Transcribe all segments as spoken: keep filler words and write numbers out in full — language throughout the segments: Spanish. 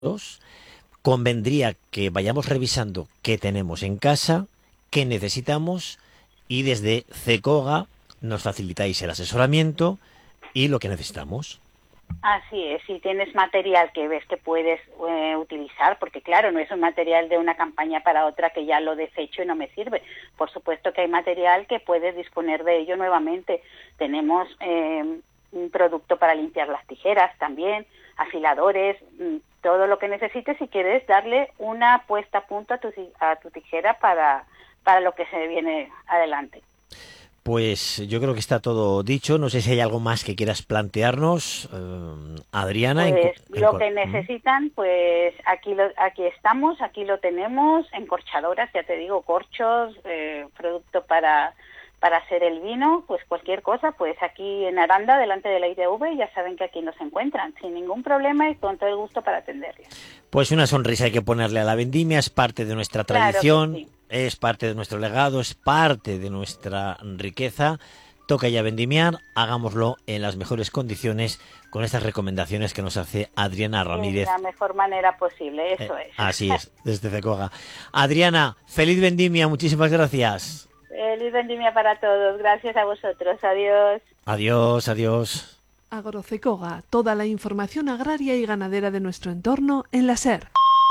convendría que vayamos revisando qué tenemos en casa, qué necesitamos, y desde CECOGA nos facilitáis el asesoramiento y lo que necesitamos. Así es, si tienes material que ves que puedes eh, utilizar, porque claro, no es un material de una campaña para otra que ya lo desecho y no me sirve. Por supuesto que hay material que puedes disponer de ello nuevamente. Tenemos eh, un producto para limpiar las tijeras también, afiladores, todo lo que necesites si quieres darle una puesta a punto a tu, a tu tijera para, para lo que se viene adelante. Pues yo creo que está todo dicho. No sé si hay algo más que quieras plantearnos, eh, Adriana. Pues en, lo en, que necesitan, pues aquí lo, aquí estamos, aquí lo tenemos, encorchadoras, ya te digo, corchos, eh, producto para para hacer el vino, pues cualquier cosa, pues aquí en Aranda, delante de la I T V, ya saben que aquí nos encuentran, sin ningún problema y con todo el gusto para atenderles. Pues una sonrisa hay que ponerle a la vendimia, es parte de nuestra tradición, claro, sí. Es parte de nuestro legado, es parte de nuestra riqueza. Toca ya vendimiar, hagámoslo en las mejores condiciones con estas recomendaciones que nos hace Adriana Ramírez. De la mejor manera posible, eso eh, es. Así es, desde CECOGA. Adriana, feliz vendimia, muchísimas gracias. Feliz vendimia para todos, gracias a vosotros, adiós. Adiós, adiós. AgroCECOGA, toda la información agraria y ganadera de nuestro entorno en la SER.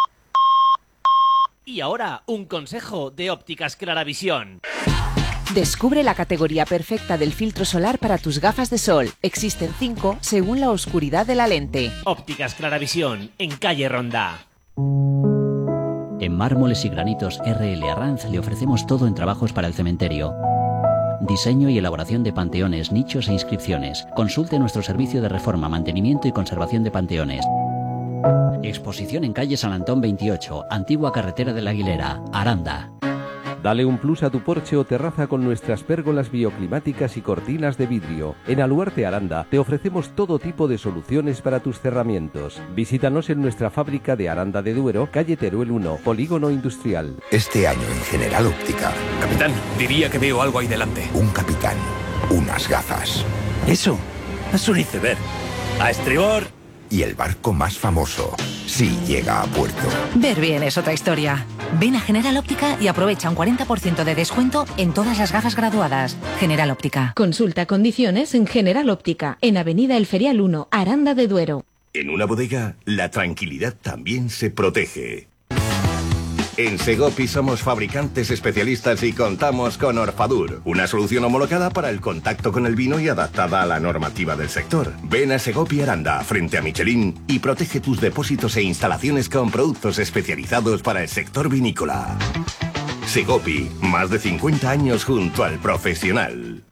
Y ahora, un consejo de Ópticas Claravisión. Descubre la categoría perfecta del filtro solar para tus gafas de sol. Existen cinco según la oscuridad de la lente. Ópticas Claravisión, en calle Ronda. En Mármoles y Granitos R L Arranz le ofrecemos todo en trabajos para el cementerio. Diseño y elaboración de panteones, nichos e inscripciones. Consulte nuestro servicio de reforma, mantenimiento y conservación de panteones. Exposición en calle San Antón veintiocho, antigua carretera de la Aguilera, Aranda. Dale un plus a tu porche o terraza con nuestras pérgolas bioclimáticas y cortinas de vidrio. En Aluarte Aranda te ofrecemos todo tipo de soluciones para tus cerramientos. Visítanos en nuestra fábrica de Aranda de Duero, calle Teruel uno, Polígono Industrial. Este año en General Óptica. Capitán, diría que veo algo ahí delante. Un capitán, unas gafas. Eso, es un iceberg. A estribor. Y el barco más famoso, si llega a puerto. Ver bien es otra historia. Ven a General Óptica y aprovecha un cuarenta por ciento de descuento en todas las gafas graduadas. General Óptica. Consulta condiciones en General Óptica, en Avenida El Ferial uno, Aranda de Duero. En una bodega, la tranquilidad también se protege. En Segopi somos fabricantes especialistas y contamos con Orfadur, una solución homologada para el contacto con el vino y adaptada a la normativa del sector. Ven a Segopi Aranda, frente a Michelin, y protege tus depósitos e instalaciones con productos especializados para el sector vinícola. Segopi, más de cincuenta años junto al profesional.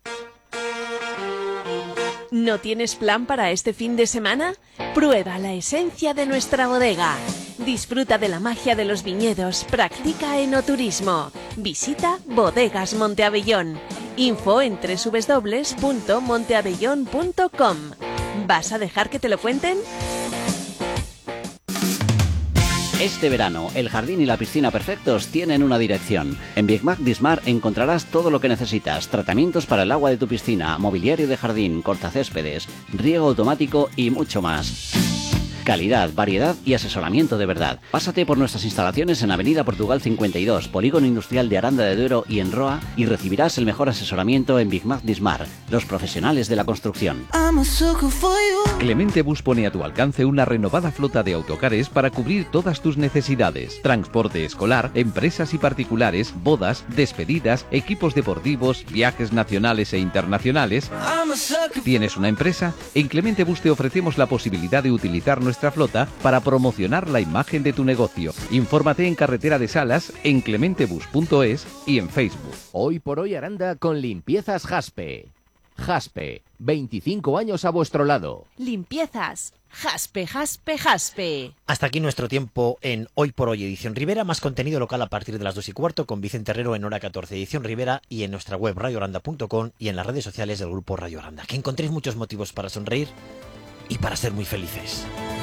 ¿No tienes plan para este fin de semana? Prueba la esencia de nuestra bodega. Disfruta de la magia de los viñedos, practica enoturismo. Visita Bodegas Monteabellón. Info en doble u doble u doble u punto monteabellón punto com. ¿Vas a dejar que te lo cuenten? Este verano, el jardín y la piscina perfectos tienen una dirección. En Big Mac Dismar encontrarás todo lo que necesitas. Tratamientos para el agua de tu piscina, mobiliario de jardín, cortacéspedes, riego automático y mucho más. Calidad, variedad y asesoramiento de verdad. Pásate por nuestras instalaciones en Avenida Portugal cincuenta y dos, Polígono Industrial de Aranda de Duero y en Roa, y recibirás el mejor asesoramiento en Big Mac Dismar, los profesionales de la construcción. Clemente Bus pone a tu alcance una renovada flota de autocares para cubrir todas tus necesidades. Transporte escolar, empresas y particulares, bodas, despedidas, equipos deportivos, viajes nacionales e internacionales. ¿Tienes una empresa? En Clemente Bus te ofrecemos la posibilidad de utilizar nuestra flota para promocionar la imagen de tu negocio. Infórmate en Carretera de Salas, en clementebus punto es y en Facebook. Hoy por hoy Aranda con Limpiezas Jaspe. Jaspe, veinticinco años a vuestro lado. Limpiezas Jaspe, Jaspe, Jaspe. Hasta aquí nuestro tiempo en Hoy por Hoy Edición Ribera. Más contenido local a partir de las dos y cuarto con Vicente Herrero en hora catorce Edición Ribera y en nuestra web radio aranda punto com y en las redes sociales del grupo Radio Aranda. Que encontréis muchos motivos para sonreír y para ser muy felices.